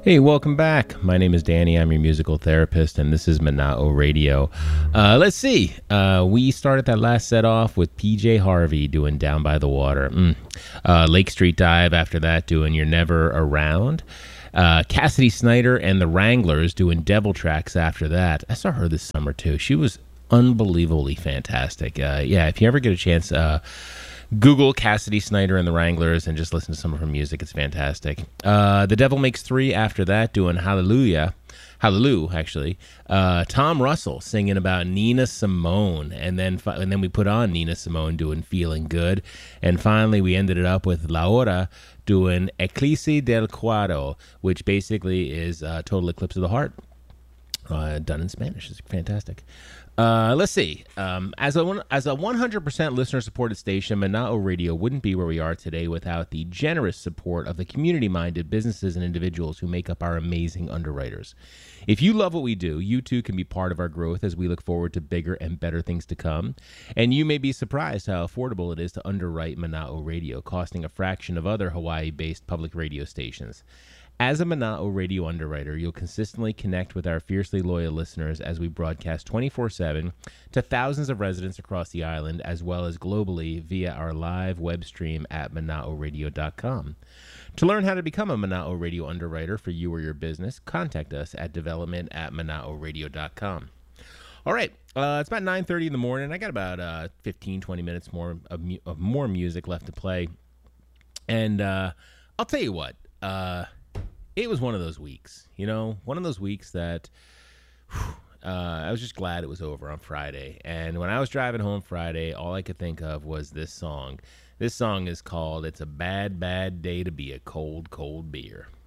Hey, welcome back. My name is Danny. I'm your musical therapist, and this is Mana'o Radio. Let's see. We started that last set off with PJ Harvey doing Down by the Water. Lake Street Dive after that doing You're Never Around. Cassidy Snyder and the Wranglers doing Devil Tracks after that. I saw her this summer, too. She was unbelievably fantastic. If you ever get a chance, Google Cassidy Snyder and the Wranglers and just listen to some of her music. It's fantastic. The Devil Makes Three after that doing Hallelujah, actually. Tom Russell singing about Nina Simone, and then we put on Nina Simone doing Feeling Good, and finally we ended it up with La Hora doing Eclipse del Cuadro, which basically is Total Eclipse of the Heart, done in Spanish. It's fantastic. Let's see. As a 100% listener-supported station, Mana'o Radio wouldn't be where we are today without the generous support of the community-minded businesses and individuals who make up our amazing underwriters. If you love what we do, you too can be part of our growth as we look forward to bigger and better things to come. And you may be surprised how affordable it is to underwrite Mana'o Radio, costing a fraction of other Hawaii-based public radio stations. As a Mana'o Radio underwriter, you'll consistently connect with our fiercely loyal listeners as we broadcast 24/7 to thousands of residents across the island, as well as globally via our live web stream at Mana'oRadio.com. To learn how to become a Mana'o Radio underwriter for you or your business, contact us at development@Mana'oRadio.com. All right, it's about 9:30 in the morning. I got about 15, 20 minutes more of more music left to play. And I'll tell you what. It was one of those weeks, one of those weeks that I was just glad it was over on Friday. And when I was driving home Friday, all I could think of was this song. This song is called It's a Bad, Bad Day to Be a Cold, Cold Beer.